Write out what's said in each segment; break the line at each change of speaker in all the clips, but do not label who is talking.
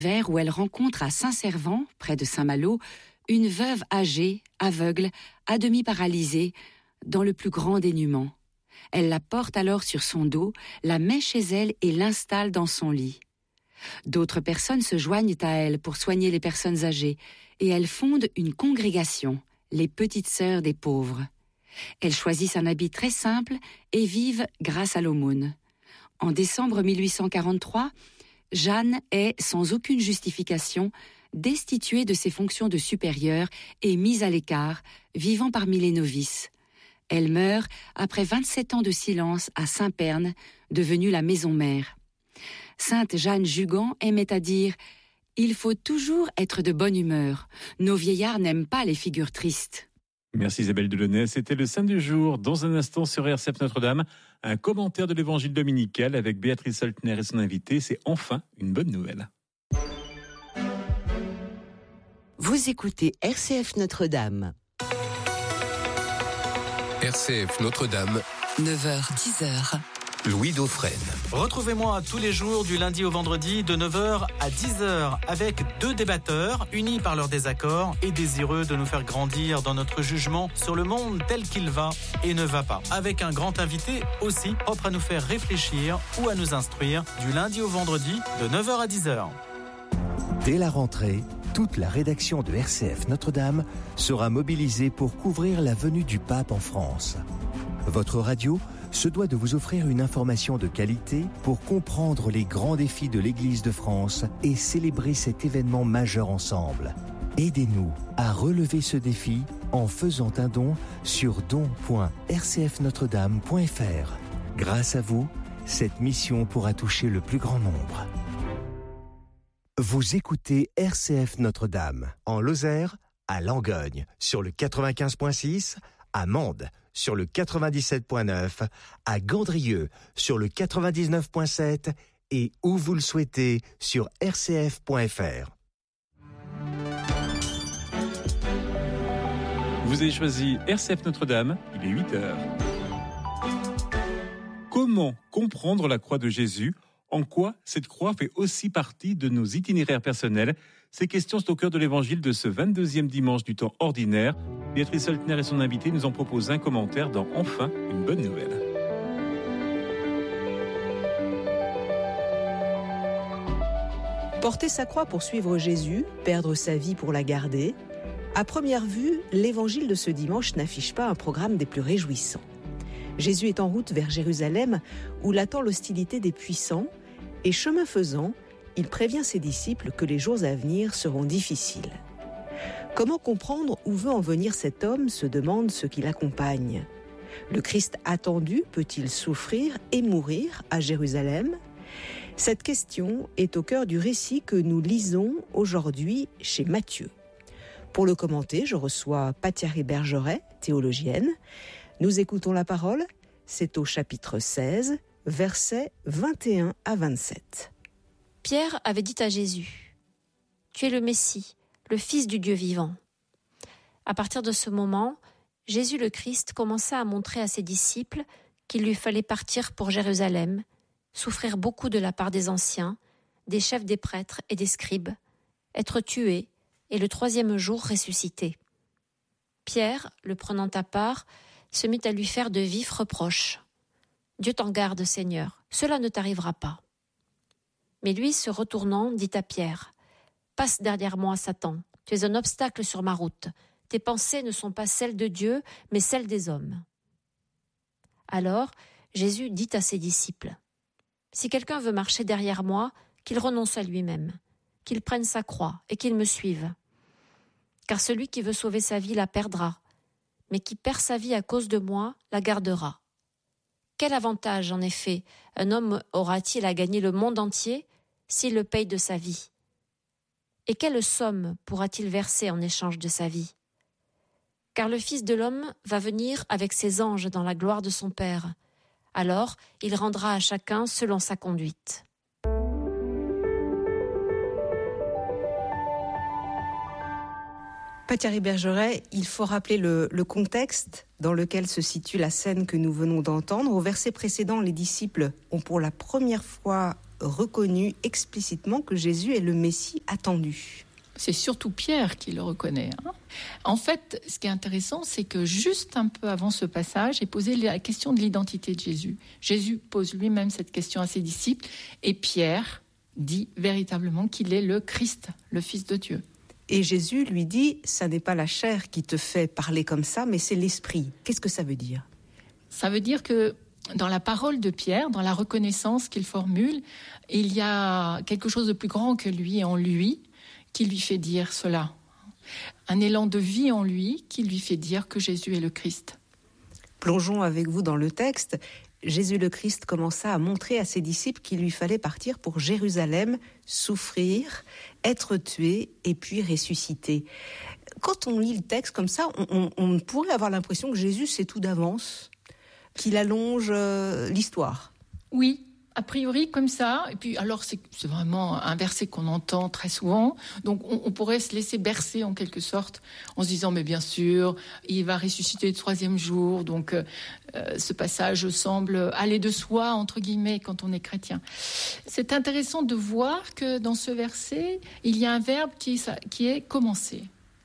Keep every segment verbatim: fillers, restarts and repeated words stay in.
Où elle rencontre à Saint-Servant, près de Saint-Malo, une veuve âgée, aveugle, à demi paralysée, dans le plus grand dénuement. Elle la porte alors sur son dos, la met chez elle et l'installe dans son lit. D'autres personnes se joignent à elle pour soigner les personnes âgées et elles fondent une congrégation, les Petites Sœurs des Pauvres. Elles choisissent un habit très simple et vivent grâce à l'aumône. En décembre mille huit cent quarante-trois, Jeanne est, sans aucune justification, destituée de ses fonctions de supérieure et mise à l'écart, vivant parmi les novices. Elle meurt après vingt-sept ans de silence à Saint-Pern, devenue la maison mère. Sainte Jeanne Jugan aimait à dire « Il faut toujours être de bonne humeur. Nos vieillards n'aiment pas les figures tristes. »
Merci Isabelle Delaunay. C'était le Saint du jour. Dans un instant sur R C F Notre-Dame, un commentaire de l'évangile dominical avec Béatrice Soltner et son invité. C'est enfin une bonne nouvelle.
Vous écoutez R C F Notre-Dame.
R C F Notre-Dame,
neuf heures dix.
Louis Dauphren.
Retrouvez-moi tous les jours du lundi au vendredi de neuf heures à dix heures avec deux débatteurs unis par leurs désaccords et désireux de nous faire grandir dans notre jugement sur le monde tel qu'il va et ne va pas. Avec un grand invité aussi propre à nous faire réfléchir ou à nous instruire du lundi au vendredi de neuf heures à dix heures.
Dès la rentrée, toute la rédaction de R C F Notre-Dame sera mobilisée pour couvrir la venue du pape en France. Votre radio se doit de vous offrir une information de qualité pour comprendre les grands défis de l'Église de France et célébrer cet événement majeur ensemble. Aidez-nous à relever ce défi en faisant un don sur don point r c f notre dame point f r. Grâce à vous, cette mission pourra toucher le plus grand nombre. Vous écoutez R C F Notre-Dame, en Lozère, à Langogne, sur le quatre-vingt-quinze virgule six, à Mende, sur le quatre-vingt-dix-sept virgule neuf, à Gandrieux, sur le quatre-vingt-dix-neuf virgule sept et où vous le souhaitez, sur r c f point f r.
Vous avez choisi R C F Notre-Dame, il est huit heures. Comment comprendre la croix de Jésus ? En quoi cette croix fait aussi partie de nos itinéraires personnels ? Ces questions sont au cœur de l'évangile de ce vingt-deuxième dimanche du temps ordinaire. Béatrice Soltner et son invité nous en proposent un commentaire dans Enfin une bonne nouvelle.
Porter sa croix pour suivre Jésus, perdre sa vie pour la garder. À première vue, l'évangile de ce dimanche n'affiche pas un programme des plus réjouissants. Jésus est en route vers Jérusalem où l'attend l'hostilité des puissants et chemin faisant, il prévient ses disciples que les jours à venir seront difficiles. Comment comprendre où veut en venir cet homme, se demande ceux qui l'accompagnent. Le Christ attendu peut-il souffrir et mourir à Jérusalem ? Cette question est au cœur du récit que nous lisons aujourd'hui chez Matthieu. Pour le commenter, je reçois Pathiari Bergeret, théologienne. Nous écoutons la parole, c'est au chapitre seize, versets vingt et un à vingt-sept.
Pierre avait dit à Jésus, « Tu es le Messie, le Fils du Dieu vivant. » À partir de ce moment, Jésus le Christ commença à montrer à ses disciples qu'il lui fallait partir pour Jérusalem, souffrir beaucoup de la part des anciens, des chefs des prêtres et des scribes, être tué et le troisième jour ressuscité. Pierre, le prenant à part, se mit à lui faire de vifs reproches. « Dieu t'en garde, Seigneur, cela ne t'arrivera pas. » Mais lui, se retournant, dit à Pierre, « Passe derrière moi, Satan, tu es un obstacle sur ma route. Tes pensées ne sont pas celles de Dieu, mais celles des hommes. » Alors, Jésus dit à ses disciples, « Si quelqu'un veut marcher derrière moi, qu'il renonce à lui-même, qu'il prenne sa croix et qu'il me suive. Car celui qui veut sauver sa vie la perdra, mais qui perd sa vie à cause de moi la gardera. Quel avantage, en effet, un homme aura-t-il à gagner le monde entier s'il le paye de sa vie ? Et quelle somme pourra-t-il verser en échange de sa vie ? Car le Fils de l'homme va venir avec ses anges dans la gloire de son Père. Alors, il rendra à chacun selon sa conduite. »
Pathiari Bergeret, il faut rappeler le, le contexte dans lequel se situe la scène que nous venons d'entendre. Au verset précédent, les disciples ont pour la première fois reconnu explicitement que Jésus est le Messie attendu.
C'est surtout Pierre qui le reconnaît. Hein. En fait, ce qui est intéressant, c'est que juste un peu avant ce passage est posée la question de l'identité de Jésus. Jésus pose lui-même cette question à ses disciples et Pierre dit véritablement qu'il est le Christ, le Fils de Dieu.
Et Jésus lui dit, ça n'est pas la chair qui te fait parler comme ça, mais c'est l'esprit. Qu'est-ce que ça veut dire ?
Ça veut dire que dans la parole de Pierre, dans la reconnaissance qu'il formule, il y a quelque chose de plus grand que lui en lui, qui lui fait dire cela. Un élan de vie en lui qui lui fait dire que Jésus est le Christ.
Plongeons avec vous dans le texte. Jésus le Christ commença à montrer à ses disciples qu'il lui fallait partir pour Jérusalem, souffrir, être tué et puis ressusciter. Quand on lit le texte comme ça, on, on, on pourrait avoir l'impression que Jésus sait tout d'avance, qu'il allonge euh, l'histoire.
Oui. A priori, comme ça, et puis alors c'est, c'est vraiment un verset qu'on entend très souvent, donc on, on pourrait se laisser bercer en quelque sorte, en se disant, mais bien sûr, il va ressusciter le troisième jour, donc euh, ce passage semble aller de soi, entre guillemets, quand on est chrétien. C'est intéressant de voir que dans ce verset, il y a un verbe qui, qui est « commencer ».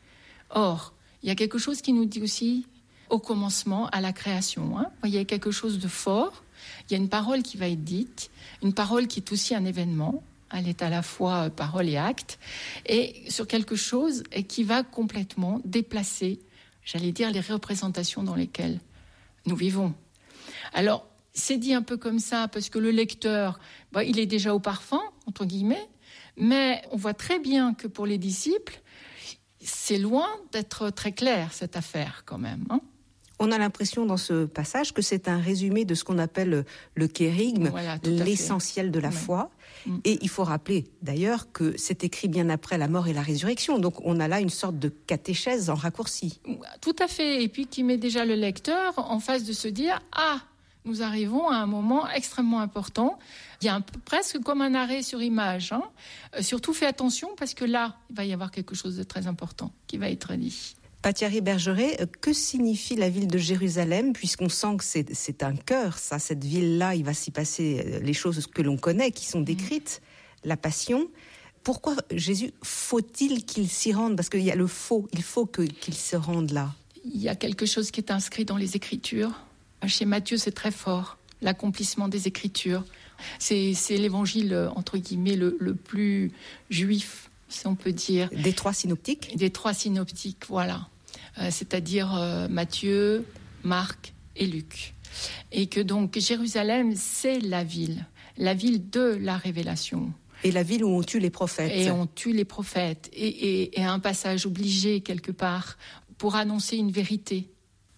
Or, il y a quelque chose qui nous dit aussi au commencement, à la création. Hein. Il y a quelque chose de fort. Il y a une parole qui va être dite, une parole qui est aussi un événement. Elle est à la fois parole et acte, et sur quelque chose qui va complètement déplacer, j'allais dire, les représentations dans lesquelles nous vivons. Alors, c'est dit un peu comme ça, parce que le lecteur, bah, il est déjà au parfum, entre guillemets, mais on voit très bien que pour les disciples, c'est loin d'être très clair, cette affaire, quand même, hein.
On a l'impression dans ce passage que c'est un résumé de ce qu'on appelle le kérygme,
voilà,
l'essentiel de la oui. foi. Mm. Et il faut rappeler d'ailleurs que c'est écrit bien après la mort et la résurrection. Donc on a là une sorte de catéchèse en raccourci.
Tout à fait. Et puis qui met déjà le lecteur en face de se dire « Ah, nous arrivons à un moment extrêmement important. » Il y a un peu, presque comme un arrêt sur image. Hein. Euh, surtout fais attention parce que là, il va y avoir quelque chose de très important qui va être dit.
Thierry Bergeret, que signifie la ville de Jérusalem, puisqu'on sent que c'est, c'est un cœur, ça, cette ville-là, il va s'y passer les choses que l'on connaît, qui sont décrites, mmh. la passion. Pourquoi Jésus, faut-il qu'il s'y rende ? Parce qu'il y a le faut, il faut que, qu'il se rende là.
Il y a quelque chose qui est inscrit dans les Écritures. Chez Matthieu, c'est très fort, l'accomplissement des Écritures. C'est, c'est l'évangile, entre guillemets, le, le plus juif, si on peut dire.
Des trois synoptiques ?
Des trois synoptiques, voilà. Euh, c'est-à-dire euh, Matthieu, Marc et Luc. Et que donc Jérusalem, c'est la ville, la ville de la révélation.
Et la ville où on tue les prophètes.
Et on tue les prophètes. Et, et, et un passage obligé, quelque part, pour annoncer une vérité.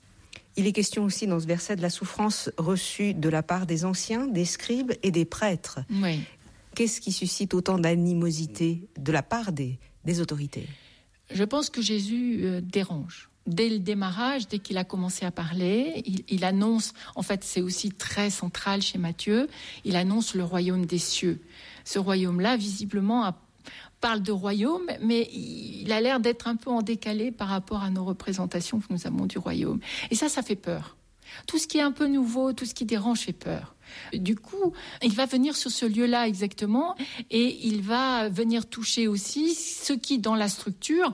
Il est question aussi dans ce verset de la souffrance reçue de la part des anciens, des scribes et des prêtres.
Oui.
Qu'est-ce qui suscite autant d'animosité de la part des, des autorités ?
Je pense que Jésus euh, dérange. Dès le démarrage, dès qu'il a commencé à parler, il, il annonce, en fait c'est aussi très central chez Matthieu, il annonce le royaume des cieux. Ce royaume-là, visiblement, a, parle de royaume, mais il a l'air d'être un peu en décalé par rapport à nos représentations que nous avons du royaume. Et ça, ça fait peur. Tout ce qui est un peu nouveau, tout ce qui dérange fait peur. Du coup, il va venir sur ce lieu-là exactement et il va venir toucher aussi ce qui, dans la structure,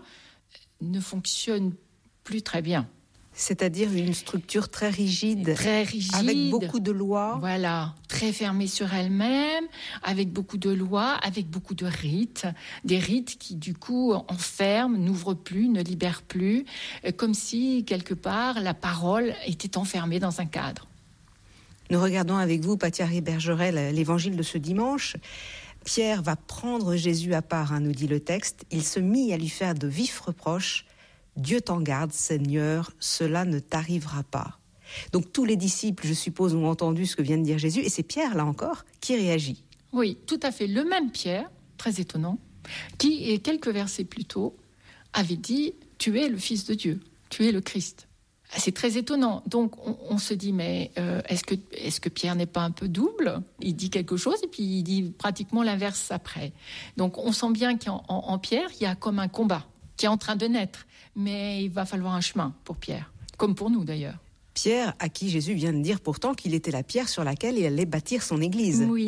ne fonctionne plus très bien.
C'est-à-dire une structure très rigide,
très rigide,
avec beaucoup de lois.
Voilà, très fermée sur elle-même, avec beaucoup de lois, avec beaucoup de rites, des rites qui du coup enferment, n'ouvrent plus, ne libèrent plus, comme si quelque part la parole était enfermée dans un cadre.
Nous regardons avec vous, Thierry Bergeret, l'évangile de ce dimanche. Pierre va prendre Jésus à part, hein, nous dit le texte. Il se mit à lui faire de vifs reproches. Dieu t'en garde, Seigneur, cela ne t'arrivera pas. Donc tous les disciples, je suppose, ont entendu ce que vient de dire Jésus, et c'est Pierre, là encore, qui réagit.
Oui, tout à fait. Le même Pierre, très étonnant, qui, et quelques versets plus tôt, avait dit « Tu es le Fils de Dieu, tu es le Christ ». C'est très étonnant. Donc on, on se dit, mais euh, est-ce que, est-ce que Pierre n'est pas un peu double ? Il dit quelque chose et puis il dit pratiquement l'inverse après. Donc on sent bien qu'en en, en Pierre, il y a comme un combat qui est en train de naître. Mais il va falloir un chemin pour Pierre, comme pour nous d'ailleurs.
Pierre, à qui Jésus vient de dire pourtant qu'il était la pierre sur laquelle il allait bâtir son église.
Oui,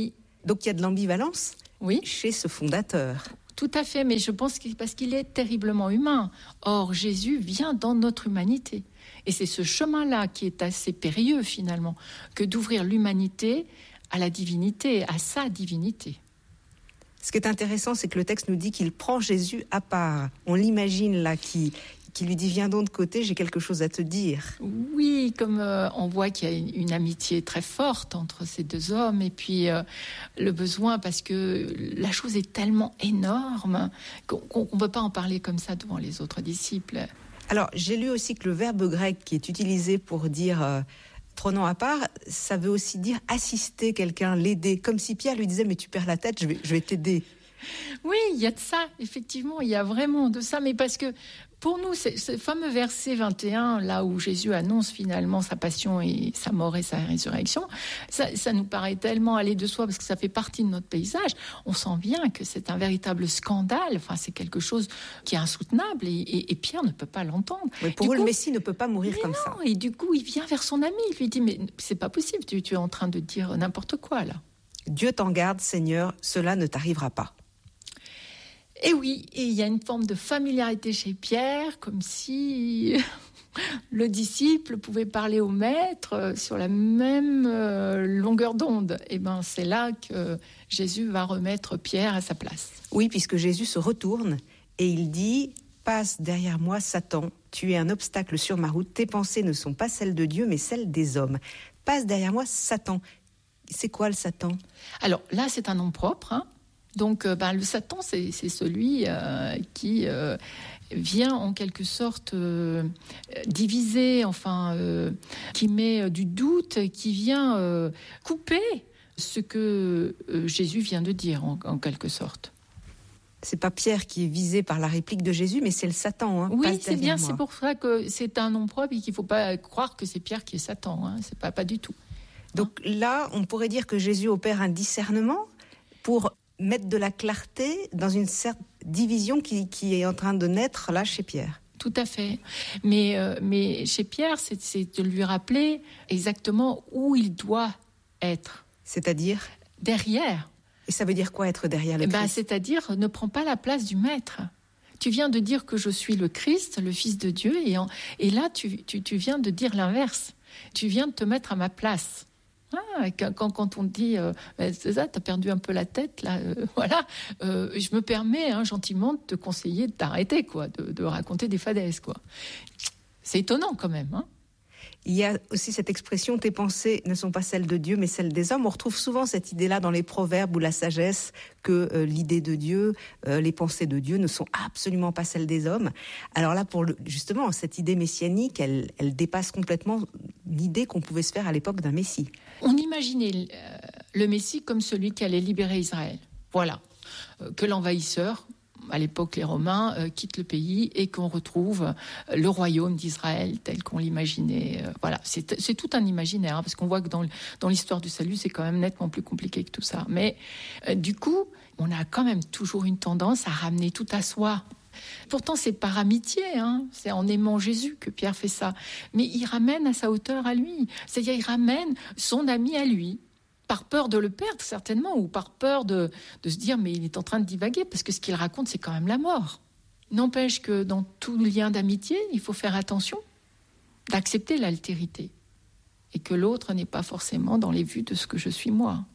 Donc il y a de l'ambivalence
Oui.
chez ce fondateur.
Tout à fait, mais je pense que parce qu'il est terriblement humain. Or, Jésus vient dans notre humanité. Et c'est ce chemin-là qui est assez périlleux, finalement, que d'ouvrir l'humanité à la divinité, à sa divinité.
Ce qui est intéressant, c'est que le texte nous dit qu'il prend Jésus à part. On l'imagine là, qui, qui lui dit « Viens donc de côté, j'ai quelque chose à te dire ».
Oui, comme euh, on voit qu'il y a une, une amitié très forte entre ces deux hommes, et puis euh, le besoin, parce que la chose est tellement énorme qu'on ne peut pas en parler comme ça devant les autres disciples.
Alors, j'ai lu aussi que le verbe grec qui est utilisé pour dire euh, « prenons à part », ça veut aussi dire assister quelqu'un, l'aider. Comme si Pierre lui disait « mais tu perds la tête, je vais, je vais t'aider ».
Oui, il y a de ça, effectivement, il y a vraiment de ça, mais parce que pour nous, c'est, ce fameux verset vingt et un, là où Jésus annonce finalement sa passion et sa mort et sa résurrection, ça, ça nous paraît tellement aller de soi parce que ça fait partie de notre paysage. On sent bien que c'est un véritable scandale, enfin, c'est quelque chose qui est insoutenable et, et, et Pierre ne peut pas l'entendre.
Mais pour
du
eux,
coup,
le Messie ne peut pas mourir comme
non,
ça.
Et du coup, il vient vers son ami, il lui dit « mais c'est pas possible, tu, tu es en train de dire n'importe quoi là. »
Dieu t'en garde, Seigneur, cela ne t'arrivera pas.
Et oui, et il y a une forme de familiarité chez Pierre, comme si le disciple pouvait parler au maître sur la même longueur d'onde. Et ben, c'est là que Jésus va remettre Pierre à sa place.
Oui, puisque Jésus se retourne et il dit « Passe derrière moi, Satan, tu es un obstacle sur ma route, tes pensées ne sont pas celles de Dieu, mais celles des hommes. Passe derrière moi, Satan. » C'est quoi le Satan ?
Alors là, c'est un nom propre, hein. Donc, euh, ben, le Satan, c'est, c'est celui euh, qui euh, vient en quelque sorte euh, diviser, enfin, euh, qui met du doute, qui vient euh, couper ce que euh, Jésus vient de dire, en, en quelque sorte.
C'est pas Pierre qui est visé par la réplique de Jésus, mais c'est le Satan. Hein,
oui,
passe
c'est bien,
moi.
C'est pour ça que c'est un nom propre et qu'il ne faut pas croire que c'est Pierre qui est Satan. Hein, c'est pas, pas du tout.
Donc
hein.
Là, on pourrait dire que Jésus opère un discernement pour mettre de la clarté dans une certaine division qui, qui est en train de naître là chez Pierre.
Tout à fait. Mais, euh, mais chez Pierre, c'est, c'est de lui rappeler exactement où il doit être.
C'est-à-dire ?
Derrière.
Et ça veut dire quoi être derrière le Christ ?
Ben, c'est-à-dire, ne prends pas la place du maître. Tu viens de dire que je suis le Christ, le Fils de Dieu, et, en, et là, tu, tu, tu viens de dire l'inverse. Tu viens de te mettre à ma place. Ah, quand, quand on te dit euh, c'est ça, t'as perdu un peu la tête là, euh, voilà, euh, je me permets hein, gentiment de te conseiller de t'arrêter, quoi, de, de raconter des fadaises, quoi. C'est étonnant quand même. Hein.
Il y a aussi cette expression « tes pensées ne sont pas celles de Dieu, mais celles des hommes ». On retrouve souvent cette idée-là dans les proverbes ou la sagesse, que euh, l'idée de Dieu, euh, les pensées de Dieu ne sont absolument pas celles des hommes. Alors là, pour le, justement, cette idée messianique, elle, elle dépasse complètement l'idée qu'on pouvait se faire à l'époque d'un Messie.
On imaginait euh, le Messie comme celui qui allait libérer Israël. Voilà. Euh, que l'envahisseur, à l'époque les Romains, euh, quittent le pays et qu'on retrouve euh, le royaume d'Israël tel qu'on l'imaginait. Euh, voilà, c'est, c'est tout un imaginaire, hein, parce qu'on voit que dans, dans l'histoire du salut, c'est quand même nettement plus compliqué que tout ça. Mais euh, du coup, on a quand même toujours une tendance à ramener tout à soi. Pourtant, c'est par amitié, hein. C'est en aimant Jésus que Pierre fait ça. Mais il ramène à sa hauteur à lui. C'est-à-dire, il ramène son ami à lui. Par peur de le perdre, certainement, ou par peur de, de se dire, mais il est en train de divaguer, parce que ce qu'il raconte, c'est quand même la mort. N'empêche que dans tout lien d'amitié, il faut faire attention d'accepter l'altérité. Et que l'autre n'est pas forcément dans les vues de ce que je suis moi.